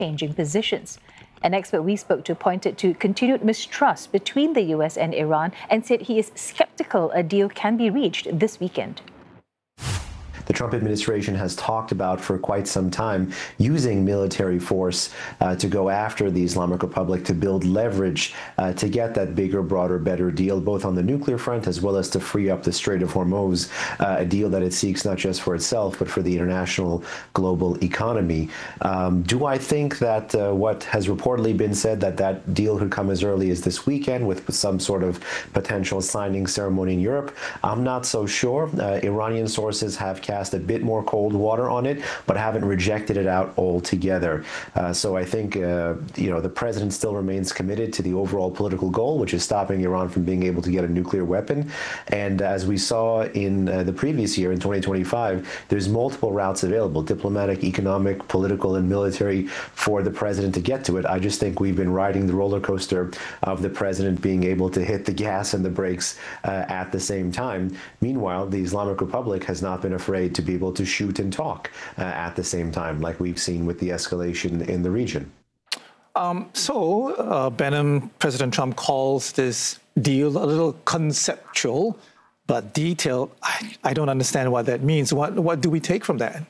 changing positions. An expert we spoke to pointed to continued mistrust between the US and Iran and said he is skeptical a deal can be reached this weekend. The Trump administration has talked about for quite some time using military force to go after the Islamic Republic to build leverage to get that bigger, broader, better deal, both on the nuclear front as well as to free up the Strait of Hormuz, a deal that it seeks not just for itself, but for the international global economy. Do I think that what has reportedly been said, that that deal could come as early as this weekend with some sort of potential signing ceremony in Europe? I'm not so sure. Iranian sources have cast a bit more cold water on it, but haven't rejected it out altogether. So I think, the president still remains committed to the overall political goal, which is stopping Iran from being able to get a nuclear weapon. And as we saw in the previous year, in 2025, there's multiple routes available, diplomatic, economic, political, and military, for the president to get to it. I just think we've been riding the roller coaster of the president being able to hit the gas and the brakes at the same time. Meanwhile, the Islamic Republic has not been afraid to be able to shoot and talk at the same time, like we've seen with the escalation in the region. Benham, President Trump calls this deal a little conceptual, but detailed. I don't understand what that means. What do we take from that?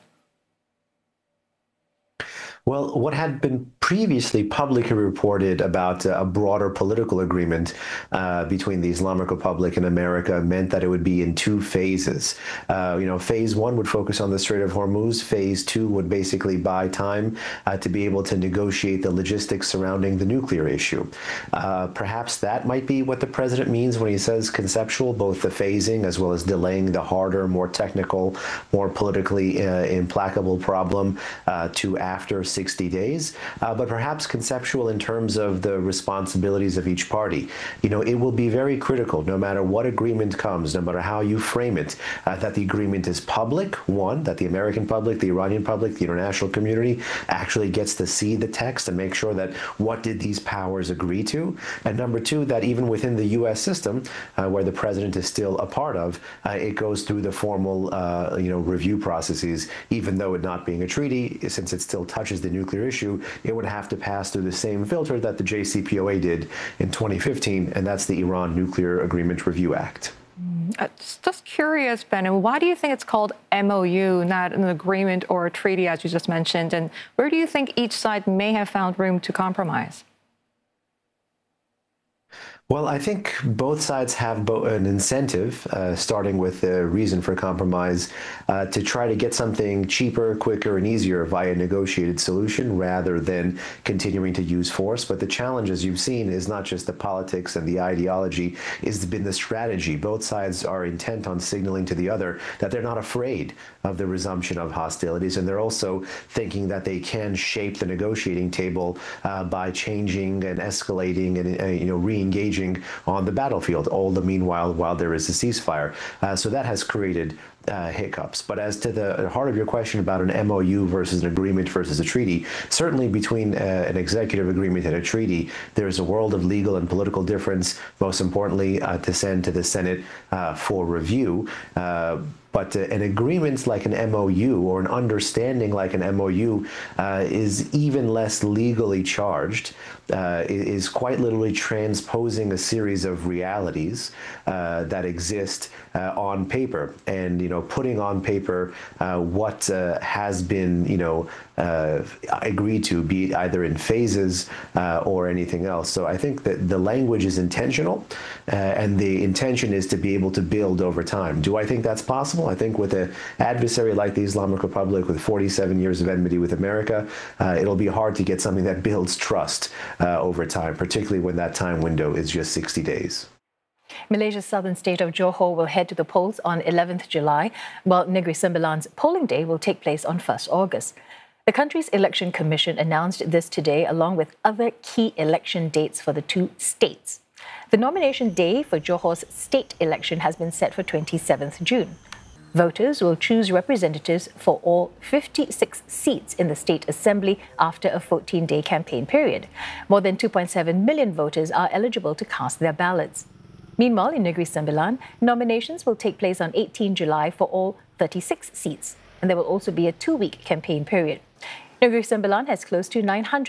Well, what had been previously publicly reported about a broader political agreement between the Islamic Republic and America meant that it would be in two phases. Phase one would focus on the Strait of Hormuz. Phase two would basically buy time to be able to negotiate the logistics surrounding the nuclear issue. Perhaps that might be what the president means when he says conceptual, both the phasing as well as delaying the harder, more technical, more politically implacable problem to after 60 days, but perhaps conceptual in terms of the responsibilities of each party. It will be very critical, no matter what agreement comes, no matter how you frame it, that the agreement is public, one, that the American public, the Iranian public, the international community actually gets to see the text and make sure that what did these powers agree to, and number two, that even within the U.S. system, where the president is still a part of, it goes through the formal, review processes, even though it not being a treaty, since it still touches the nuclear issue, it would have to pass through the same filter that the JCPOA did in 2015, and that's the Iran Nuclear Agreement Review Act. Just curious, Ben, why do you think it's called MOU, not an agreement or a treaty, as you just mentioned, and where do you think each side may have found room to compromise? Well, I think both sides have an incentive, starting with the reason for compromise, to try to get something cheaper, quicker, and easier via a negotiated solution rather than continuing to use force. But the challenge, as you've seen, is not just the politics and the ideology, it's been the strategy. Both sides are intent on signaling to the other that they're not afraid of the resumption of hostilities, and they're also thinking that they can shape the negotiating table by changing and escalating and re-engaging on the battlefield, all the meanwhile while there is a ceasefire. So that has created hiccups. But as to the heart of your question about an MOU versus an agreement versus a treaty, certainly between an executive agreement and a treaty, there's a world of legal and political difference, most importantly to send to the Senate for review. But an agreement like an MOU or an understanding like an MOU is even less legally charged, is quite literally transposing a series of realities that exist on paper, and putting on paper what has been agreed to, be it either in phases or anything else. So I think that the language is intentional, and the intention is to be able to build over time. Do I think that's possible? I think with an adversary like the Islamic Republic with 47 years of enmity with America, it'll be hard to get something that builds trust over time, particularly when that time window is just 60 days. Malaysia's southern state of Johor will head to the polls on 11th July, while Negeri Sembilan's polling day will take place on 1st August. The country's election commission announced this today, along with other key election dates for the two states. The nomination day for Johor's state election has been set for 27th June. Voters will choose representatives for all 56 seats in the state assembly after a 14-day campaign period. More than 2.7 million voters are eligible to cast their ballots. Meanwhile, in Negeri Sembilan, nominations will take place on 18 July for all 36 seats, and there will also be a 2-week campaign period. Negeri Sembilan has close to 900